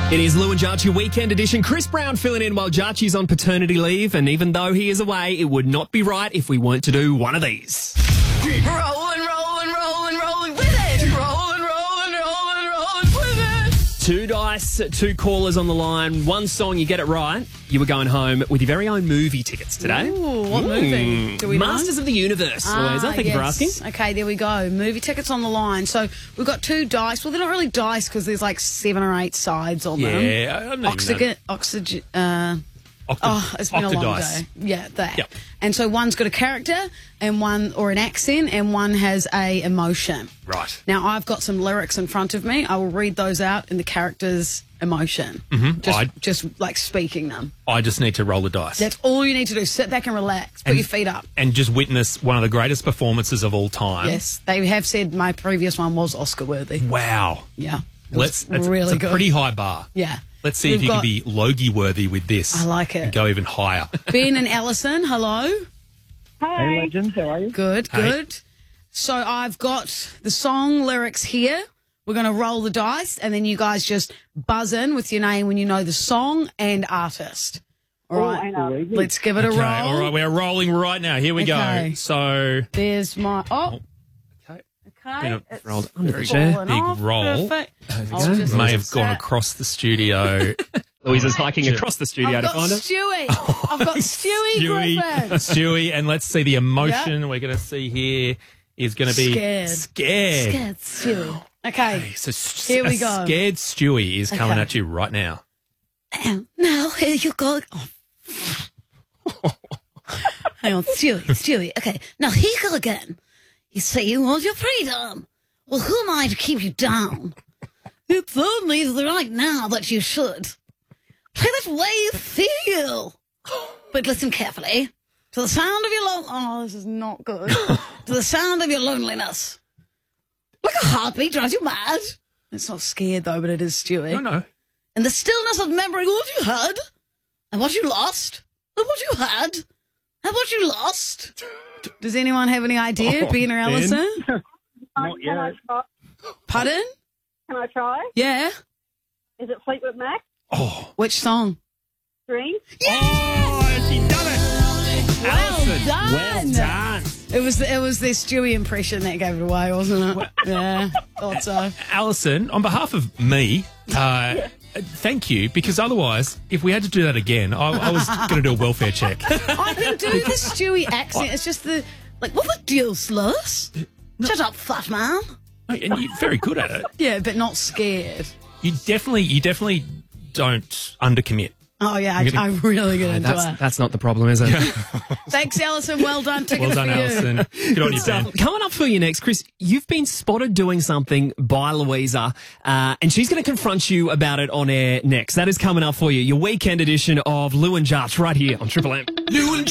It is Lou and Jarchi Weekend Edition. Chris Brown filling in while Jarchi's on paternity leave, and even though he is away, it would not be right if we weren't to do one of these. Rolling, rolling, rolling, rolling with it. Rolling, rolling, rolling, rolling with it. 2 dice, 2 callers on the line, 1 song, you get it right. You were going home with your very own movie tickets today. Ooh, what movie? Do we know? Masters of the Universe, Louisa. Thank you for asking. Okay, there we go. Movie tickets on the line. So we've got 2 dice. Well, they're not really dice because there's like 7 or 8 sides on them. Yeah, I don't Oxygen. know. It's been a long Octodice. day. Yeah, that. Yep. And so one's got a character and one or an accent and one has a emotion. Right. Now, I've got some lyrics in front of me. I will read those out in the character's emotion. Mm-hmm. Just like speaking them. I just need to roll the dice. That's all you need to do. Sit back and relax. Put your feet up. And just witness one of the greatest performances of all time. Yes. They have said my previous one was Oscar worthy. Wow. Yeah. It's really a good. pretty high bar. Yeah. Let's see if We've you can got be Logie worthy with this. I like it. And go even higher. Ben and Alison, hello. Hi. Hey, legends. How are you? Good, Hey. good. So I've got the song lyrics here. We're going to roll the dice, and then you guys just buzz in with your name when you know the song and artist. All right, I know. let's give it a roll. Okay, all right, we're rolling right now. Here we Okay. go. So, There's my... Oh, okay. okay. It's rolled under the chair. fallen Big off. roll. Perfect. we I'll go. just May have set- gone across the studio. Louisa's hiking across the studio I've to got find her. Stewie. I've got Stewie Griffin. Stewie, and let's see the emotion we're going to see here is going to be Scared. Scared. Stewie. Okay. So Here we a go. Scared Stewie is coming Okay. at you right now. Now, here you go. Oh. Hang on, Stewie. Okay, now here you go again. You say you want your freedom. Well, who am I to keep you down? It's only right now that you should. Play that way you feel. But listen carefully. To the sound of your Oh, this is not good. To the sound of your loneliness. Like a heartbeat drives you mad. It's not scared, though, but it is Stewie. No. In the stillness of remembering what you had, and what you lost, and what you had, and what you lost. Does anyone have any idea, Ben or Alison? Not yet. Pardon? Can I try? Yeah. Is it Fleetwood Mac? Oh, Which song? Dream? oh, she done it. Alison. Done. Well done. It was the Stewie impression that gave it away, wasn't it? Yeah, thought so. Alison, on behalf of me, thank you, because otherwise, if we had to do that again, I was going to do a welfare check. I can do the Stewie accent. It's just what the deal, sluts? Shut up, fat man. And you're very good at it. Yeah, but not scared. You definitely don't undercommit. Oh, yeah, I'm really good into it. That's not the problem, is it? Thanks, Alison. Well done. Tickets Well done, for you. Alison. Good on you, Ben. Coming up for you next, Chris, you've been spotted doing something by Louisa, and she's going to confront you about it on air next. That is coming up for you. Your weekend edition of Lou and Jarch right here on Triple M. Lou and